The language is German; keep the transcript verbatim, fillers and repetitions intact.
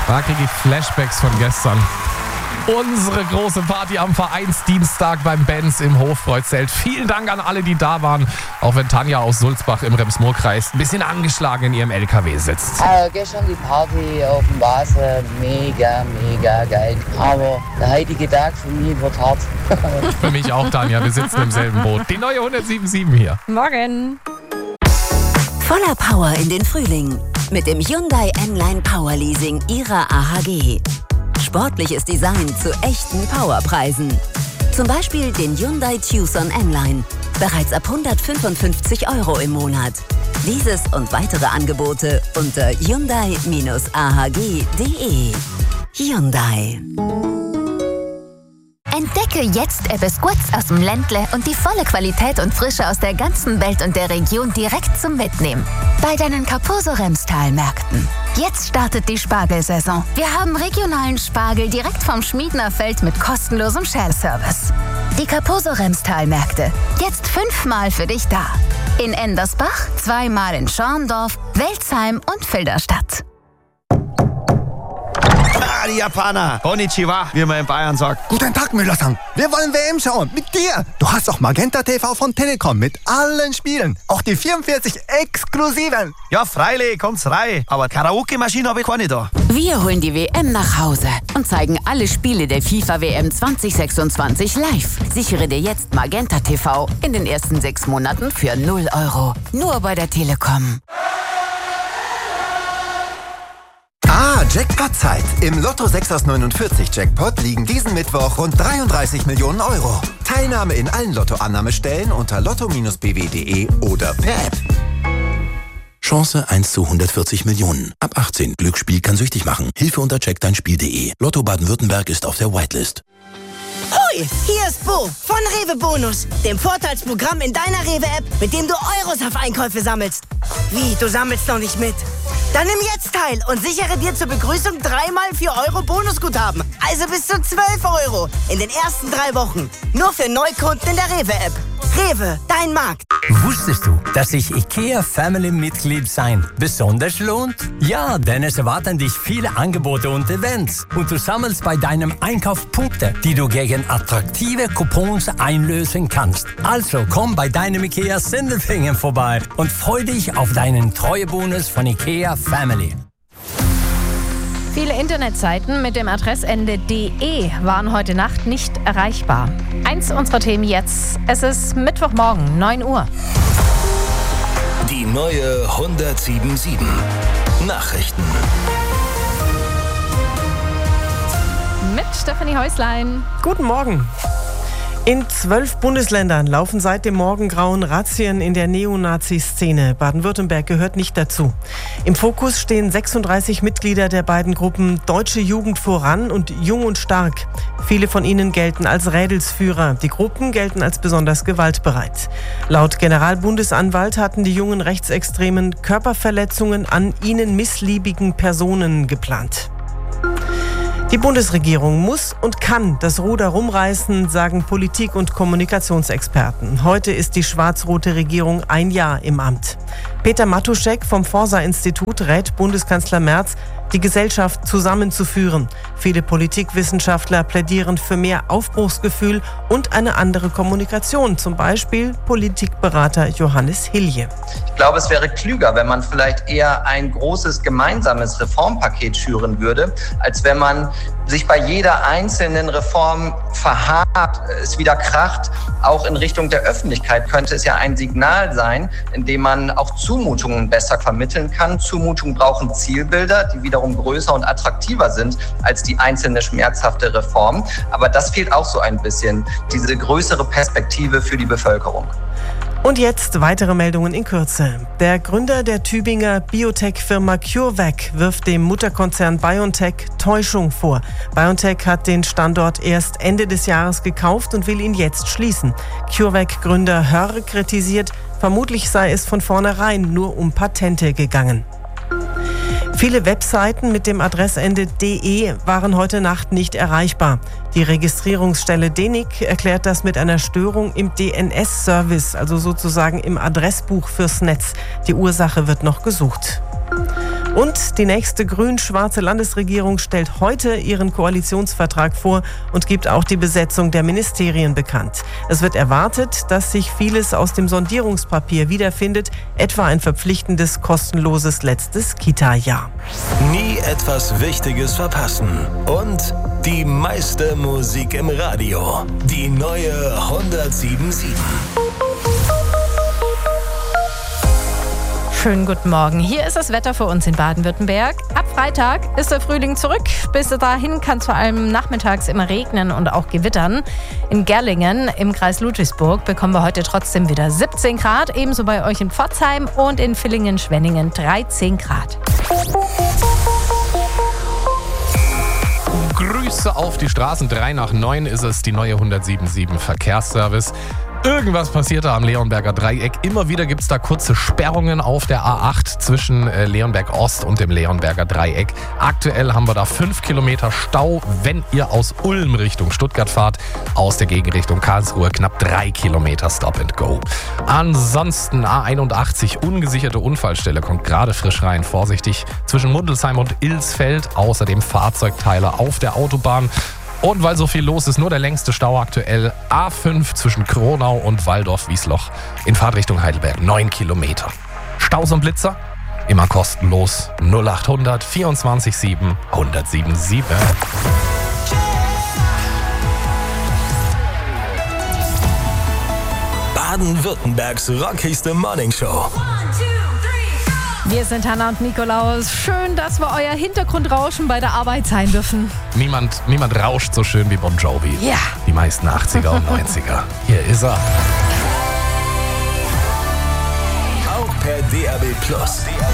Da kriege ich Flashbacks von gestern. Unsere große Party am Vereinsdienstag beim Benz im Hofbräuzelt. Vielen Dank an alle, die da waren. Auch wenn Tanja aus Sulzbach im Rems-Murr-Kreis ein bisschen angeschlagen in ihrem L K W sitzt. Also gestern die Party auf dem Wasser, mega, mega geil. Aber der heutige Tag für mich wird hart. Für mich auch, Tanja. Wir sitzen im selben Boot. Die neue hundertsieben hier. Morgen. Voller Power in den Frühling. Mit dem Hyundai N-Line Power Leasing ihrer A H G. Sportliches Design zu echten Powerpreisen. Zum Beispiel den Hyundai Tucson N-Line. Bereits ab hundertfünfundfünfzig Euro im Monat. Dieses und weitere Angebote unter hyundai A H G punkt de. Hyundai. Entdecke jetzt Ebbes Gutz aus dem Ländle und die volle Qualität und Frische aus der ganzen Welt und der Region direkt zum Mitnehmen. Bei deinen Carposo Remstal-Märkten. Jetzt startet die Spargelsaison. Wir haben regionalen Spargel direkt vom Schmiedner Feld mit kostenlosem Shell-Service. Die Carposo Remstal-Märkte. Jetzt fünfmal für dich da. In Endersbach, zweimal in Schorndorf, Welzheim und Filderstadt. Ah, die Japaner. Konnichiwa, wie man in Bayern sagt. Guten Tag, Müller-san. Wir wollen W M schauen. Mit dir. Du hast auch Magenta T V von Telekom mit allen Spielen. Auch die vierundvierzig exklusiven. Ja, freilich, kommt's rein. Aber Karaoke-Maschine habe ich keine da. Wir holen die W M nach Hause und zeigen alle Spiele der FIFA W M zwanzig sechsundzwanzig live. Sichere dir jetzt Magenta T V in den ersten sechs Monaten für null Euro. Nur bei der Telekom. Ah, Jackpot-Zeit. Im Lotto sechs aus neunundvierzig Jackpot liegen diesen Mittwoch rund dreiunddreißig Millionen Euro. Teilnahme in allen Lottoannahmestellen unter lotto Bindestrich b w punkt de oder per App. Chance eins zu hundertvierzig Millionen. Ab achtzehn. Glücksspiel kann süchtig machen. Hilfe unter check dein Spiel punkt de. Lotto Baden-Württemberg ist auf der Whitelist. Hoi, hier ist Bo von Rewe Bonus, dem Vorteilsprogramm in deiner Rewe-App, mit dem du Euros auf Einkäufe sammelst. Wie, du sammelst noch nicht mit? Dann nimm jetzt teil und sichere dir zur Begrüßung dreimal vier Euro Bonusguthaben. Also bis zu zwölf Euro in den ersten drei Wochen. Nur für Neukunden in der Rewe-App. Rewe, dein Markt. Wusstest du, dass sich IKEA Family-Mitglied sein besonders lohnt? Ja, denn es erwarten dich viele Angebote und Events. Und du sammelst bei deinem Einkauf Punkte, die du gegen attraktive Coupons einlösen kannst. Also komm bei deinem IKEA Sindelfingen vorbei und freu dich auf deinen Treuebonus von IKEA Family. Viele Internetseiten mit dem Adressende .de waren heute Nacht nicht erreichbar. Eins unserer Themen jetzt. Es ist Mittwochmorgen, neun Uhr. Die neue hundertsieben Nachrichten. Mit Stefanie Häuslein. Guten Morgen. In zwölf Bundesländern laufen seit dem Morgengrauen Razzien in der Neonazi-Szene. Baden-Württemberg gehört nicht dazu. Im Fokus stehen sechsunddreißig Mitglieder der beiden Gruppen Deutsche Jugend voran und Jung und Stark. Viele von ihnen gelten als Rädelsführer. Die Gruppen gelten als besonders gewaltbereit. Laut Generalbundesanwalt hatten die jungen Rechtsextremen Körperverletzungen an ihnen missliebigen Personen geplant. Die Bundesregierung muss und kann das Ruder rumreißen, sagen Politik- und Kommunikationsexperten. Heute ist die schwarz-rote Regierung ein Jahr im Amt. Peter Matuschek vom Forsa-Institut rät Bundeskanzler Merz, die Gesellschaft zusammenzuführen. Viele Politikwissenschaftler plädieren für mehr Aufbruchsgefühl und eine andere Kommunikation, zum Beispiel Politikberater Johannes Hilje. Ich glaube, es wäre klüger, wenn man vielleicht eher ein großes gemeinsames Reformpaket schüren würde, als wenn man sich bei jeder einzelnen Reform verharrt, es wieder kracht. Auch in Richtung der Öffentlichkeit könnte es ja ein Signal sein, in dem man auch Zumutungen besser vermitteln kann. Zumutungen brauchen Zielbilder, die wiederum größer und attraktiver sind als die einzelne schmerzhafte Reform. Aber das fehlt auch so ein bisschen, diese größere Perspektive für die Bevölkerung. Und jetzt weitere Meldungen in Kürze. Der Gründer der Tübinger Biotech-Firma CureVac wirft dem Mutterkonzern BioNTech Täuschung vor. BioNTech hat den Standort erst Ende des Jahres gekauft und will ihn jetzt schließen. CureVac-Gründer Hörr kritisiert, vermutlich sei es von vornherein nur um Patente gegangen. Viele Webseiten mit dem Adressende .de waren heute Nacht nicht erreichbar. Die Registrierungsstelle D E N I C erklärt das mit einer Störung im D N S-Service, also sozusagen im Adressbuch fürs Netz. Die Ursache wird noch gesucht. Und die nächste grün-schwarze Landesregierung stellt heute ihren Koalitionsvertrag vor und gibt auch die Besetzung der Ministerien bekannt. Es wird erwartet, dass sich vieles aus dem Sondierungspapier wiederfindet, etwa ein verpflichtendes, kostenloses letztes Kita-Jahr. Nie etwas Wichtiges verpassen. Und die meiste Musik im Radio. Die neue hundertsieben Komma sieben. Schönen guten Morgen. Hier ist das Wetter für uns in Baden-Württemberg. Ab Freitag ist der Frühling zurück. Bis dahin kann es vor allem nachmittags immer regnen und auch gewittern. In Gerlingen im Kreis Ludwigsburg bekommen wir heute trotzdem wieder siebzehn Grad. Ebenso bei euch in Pforzheim und in Villingen-Schwenningen dreizehn Grad. Grüße auf die Straßen. drei nach neun ist es, die neue hundertsieben Komma sieben Verkehrsservice. Irgendwas passiert da am Leonberger Dreieck. Immer wieder gibt es da kurze Sperrungen auf der A acht zwischen äh, Leonberg Ost und dem Leonberger Dreieck. Aktuell haben wir da fünf Kilometer Stau, wenn ihr aus Ulm Richtung Stuttgart fahrt. Aus der Gegenrichtung Karlsruhe knapp drei Kilometer Stop and Go. Ansonsten A einundachtzig, ungesicherte Unfallstelle, kommt gerade frisch rein. Vorsichtig zwischen Mundelsheim und Ilsfeld. Außerdem Fahrzeugteile auf der Autobahn. Und weil so viel los ist, nur der längste Stau aktuell. A fünf zwischen Kronau und Walldorf-Wiesloch in Fahrtrichtung Heidelberg. neun Kilometer. Staus und Blitzer? Immer kostenlos. null achthundert vierundzwanzig sieben hundertsieben sieben. Baden-Württembergs rockigste Morningshow. Wir sind Hanna und Nikolaus. Schön, dass wir euer Hintergrundrauschen bei der Arbeit sein dürfen. Niemand, niemand rauscht so schön wie Bon Jovi. Ja. Die meisten achtziger und neunziger. Hier ist er. Auch per D A B Plus.